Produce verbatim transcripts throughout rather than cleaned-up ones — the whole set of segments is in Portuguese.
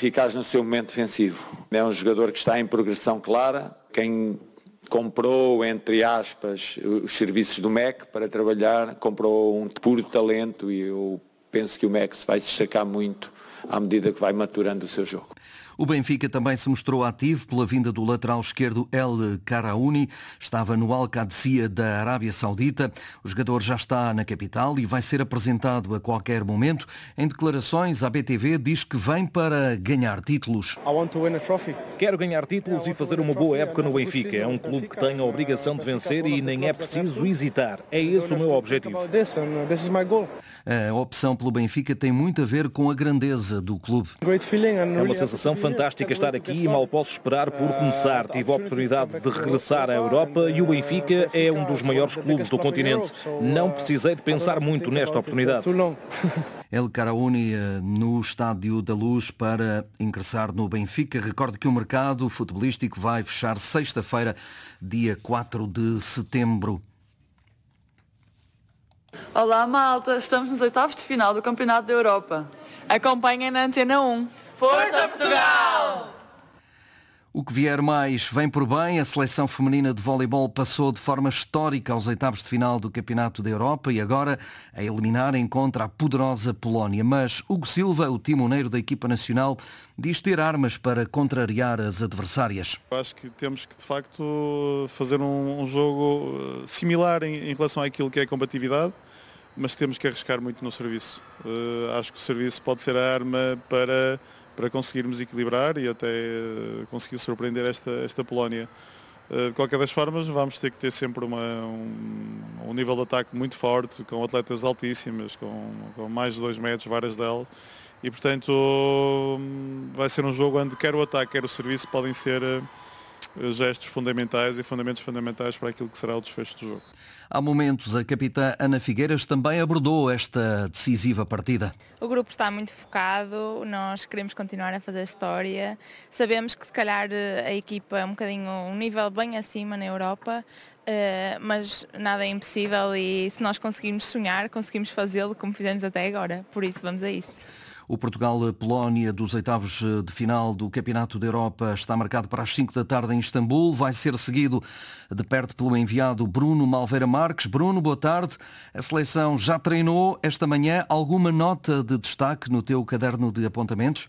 eficaz no seu momento defensivo. É um jogador que está em progressão clara. Quem comprou, entre aspas, os serviços do M E C para trabalhar, comprou um puro talento e eu penso que o M E C se vai destacar muito à medida que vai maturando o seu jogo. O Benfica também se mostrou ativo pela vinda do lateral esquerdo El Karaouni. Estava no Al-Qadsiya da Arábia Saudita. O jogador já está na capital e vai ser apresentado a qualquer momento. Em declarações à B T V diz que vem para ganhar títulos. Quero ganhar títulos e fazer uma boa época no Benfica. É um clube que tem a obrigação de vencer e nem é preciso hesitar. É esse o meu objetivo. A opção pelo Benfica tem muito a ver com a grandeza do clube. É uma sensação fantástica estar aqui e mal posso esperar por começar. Tive a oportunidade de regressar à Europa e o Benfica é um dos maiores clubes do continente. Não precisei de pensar muito nesta oportunidade. El Karaouni no Estádio da Luz para ingressar no Benfica. Recordo que o mercado futebolístico vai fechar sexta-feira, dia quatro de setembro. Olá malta, estamos nos oitavos de final do Campeonato da Europa. Acompanhem na Antena um. Força Portugal! O que vier mais vem por bem. A seleção feminina de voleibol passou de forma histórica aos oitavos de final do Campeonato da Europa e agora a eliminar encontra a poderosa Polónia. Mas Hugo Silva, o timoneiro da equipa nacional, diz ter armas para contrariar as adversárias. Eu acho que temos que, de facto, fazer um, um jogo similar em, em relação àquilo que é a combatividade, mas temos que arriscar muito no serviço. Uh, acho que o serviço pode ser a arma para... para conseguirmos equilibrar e até conseguir surpreender esta, esta Polónia. De qualquer das formas, vamos ter que ter sempre uma, um, um nível de ataque muito forte, com atletas altíssimas, com, com mais de dois metros, várias delas, e portanto vai ser um jogo onde quer o ataque, quer o serviço podem ser gestos fundamentais e fundamentos fundamentais para aquilo que será o desfecho do jogo. Há momentos, a capitã Ana Figueiras também abordou esta decisiva partida. O grupo está muito focado, nós queremos continuar a fazer história. Sabemos que se calhar a equipa é um bocadinho um nível bem acima na Europa, mas nada é impossível e se nós conseguirmos sonhar, conseguimos fazê-lo como fizemos até agora. Por isso, vamos a isso. O Portugal-Polónia dos oitavos de final do Campeonato da Europa está marcado para as cinco da tarde em Istambul. Vai ser seguido de perto pelo enviado Bruno Malveira Marques. Bruno, boa tarde. A seleção já treinou esta manhã. Alguma nota de destaque no teu caderno de apontamentos?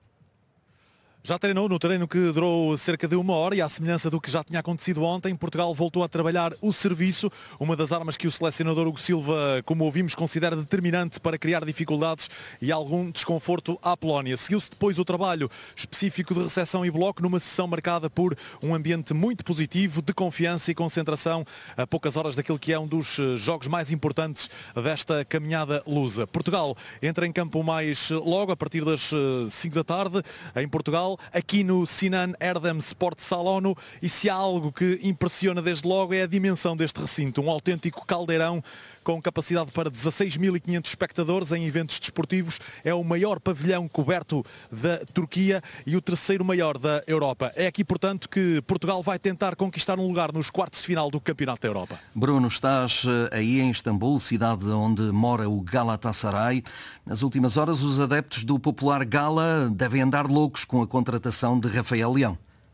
Já treinou no treino que durou cerca de uma hora e à semelhança do que já tinha acontecido ontem, Portugal voltou a trabalhar o serviço, uma das armas que o selecionador Hugo Silva, como ouvimos, considera determinante para criar dificuldades e algum desconforto à Polónia. Seguiu-se depois o trabalho específico de recepção e bloco numa sessão marcada por um ambiente muito positivo, de confiança e concentração a poucas horas daquele que é um dos jogos mais importantes desta caminhada lusa. Portugal entra em campo mais logo, a partir das cinco da tarde, em Portugal, aqui no Sinan Erdem Sport Salonu, e se há algo que impressiona desde logo é a dimensão deste recinto, um autêntico caldeirão com capacidade para dezasseis mil e quinhentos espectadores em eventos desportivos. É o maior pavilhão coberto da Turquia e o terceiro maior da Europa. É aqui, portanto, que Portugal vai tentar conquistar um lugar nos quartos de final do Campeonato da Europa. Bruno, estás aí em Istambul, cidade onde mora o Galatasaray. Nas últimas horas, os adeptos do popular Gala devem andar loucos com a contratação de Rafael Leão.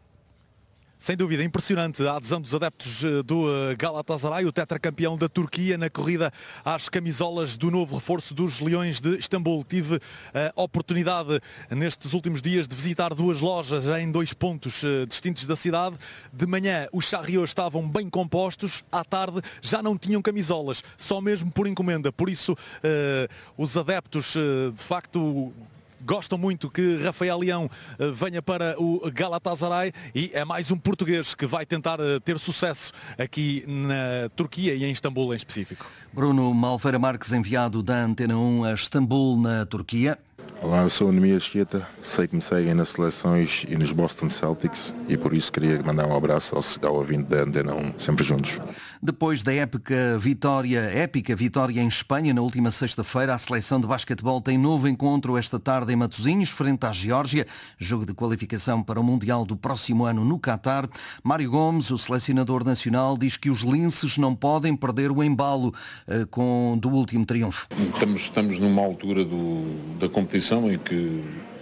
Sem dúvida, impressionante a adesão dos adeptos do Galatasaray, o tetracampeão da Turquia, na corrida às camisolas do novo reforço dos Leões de Istambul. Tive a oportunidade nestes últimos dias de visitar duas lojas em dois pontos distintos da cidade. De manhã os charriots estavam bem compostos, à tarde já não tinham camisolas, só mesmo por encomenda. Por isso os adeptos de facto gostam muito que Rafael Leão venha para o Galatasaray e é mais um português que vai tentar ter sucesso aqui na Turquia e em Istambul em específico. Bruno Malveira Marques, enviado da Antena um a Istambul, na Turquia. Olá, eu sou o Nemias Chieta, sei que me seguem nas seleções e nos Boston Celtics e por isso queria mandar um abraço ao, ao ouvinte da Antena um, sempre juntos. Depois da épica vitória, épica vitória em Espanha na última sexta-feira, a seleção de basquetebol tem novo encontro esta tarde em Matosinhos, frente à Geórgia, jogo de qualificação para o Mundial do próximo ano no Qatar. Mário Gomes, o selecionador nacional, diz que os linces não podem perder o embalo eh, com, do último triunfo. Estamos, estamos numa altura do, da competição em que